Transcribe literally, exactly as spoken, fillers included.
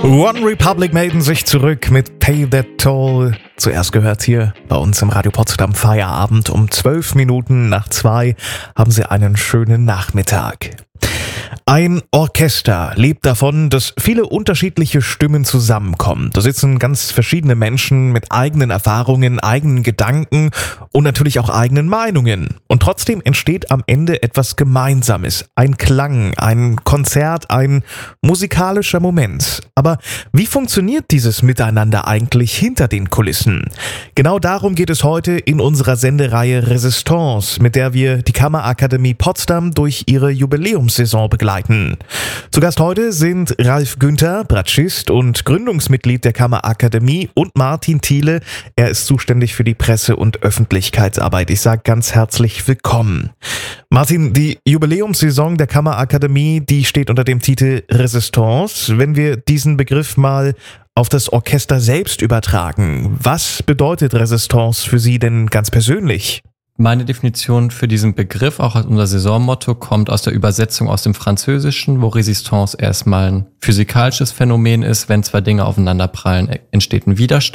One Republic melden sich zurück mit Pay That Toll. Zuerst gehört hier bei uns im Radio Potsdam Feierabend um zwölf Minuten nach zwei. Haben Sie einen schönen Nachmittag. Ein Orchester lebt davon, dass viele unterschiedliche Stimmen zusammenkommen. Da sitzen ganz verschiedene Menschen mit eigenen Erfahrungen, eigenen Gedanken und natürlich auch eigenen Meinungen. Und trotzdem entsteht am Ende etwas Gemeinsames. Ein Klang, ein Konzert, ein musikalischer Moment. Aber wie funktioniert dieses Miteinander eigentlich hinter den Kulissen? Genau darum geht es heute in unserer Sendereihe Resistance, mit der wir die Kammerakademie Potsdam durch ihre Jubiläumssaison begleiten. Zu Gast heute sind Ralf Günther, Bratschist und Gründungsmitglied der Kammerakademie, und Martin Thiele. Er ist zuständig für die Presse- und Öffentlichkeitsarbeit. Ich sage ganz herzlich willkommen. Martin, die Jubiläumssaison der Kammerakademie, die steht unter dem Titel Resistance. Wenn wir diesen Begriff mal auf das Orchester selbst übertragen, was bedeutet Resistance für Sie denn ganz persönlich? Meine Definition für diesen Begriff, auch als unser Saisonmotto, kommt aus der Übersetzung aus dem Französischen, wo Resistance erstmal ein physikalisches Phänomen ist. Wenn zwei Dinge aufeinanderprallen, entsteht ein Widerstand.